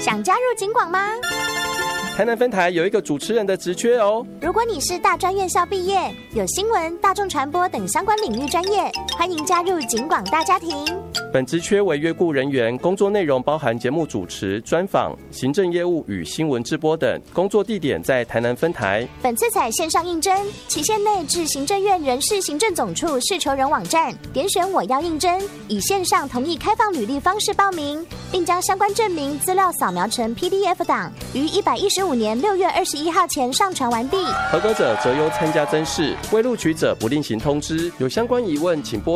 想加入警广吗？ 台南分台有一个主持人的职缺哦。 如果你是大专院校毕业，有新闻、大众传播等相关领域专业，欢迎加入警广大家庭。 本职缺为约雇人员，工作内容包含节目主持、专访、行政业务与新闻直播等。工作地点在台南分台。 本次采线上应征，期限内至行政院人事行政总处事求人网站点选我要应征，以线上同意开放履历方式报名，并将相关证明资料扫描成 PDF 档，于115年6月21号前上传完毕。 合格者择优参加甄试，未录取者不另行通知。有相关疑问，请拨